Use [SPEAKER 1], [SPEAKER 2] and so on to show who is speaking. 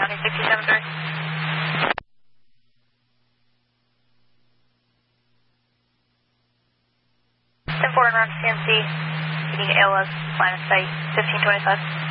[SPEAKER 1] County 673. 10-4 and around CNC, meeting ALS, line of sight, 1525.